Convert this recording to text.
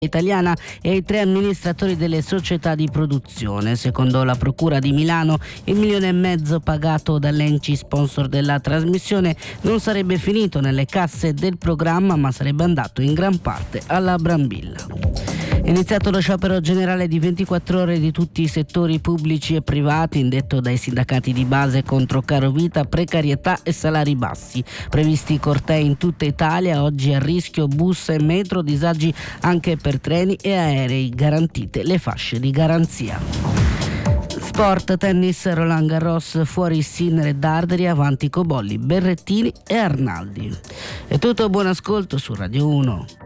italiana e ai 3 amministratori delle società di produzione. Secondo la Procura di Milano, il 1,5 milioni pagato dall'Enci, sponsor della trasmissione, non sarebbe finito nelle casse del programma, ma sarebbe andato in gran parte alla Brambilla. È iniziato lo sciopero generale di 24 ore di tutti i settori pubblici e privati, indetto dai sindacati di base contro carovita, precarietà e salari bassi. Previsti cortei in tutta Italia, oggi a rischio bus e metro, disagi anche per treni e aerei, garantite le fasce di garanzia. Sport, tennis, Roland Garros, fuori Sinner e Darderi, avanti Cobolli, Berrettini e Arnaldi. È tutto, buon ascolto su Radio 1.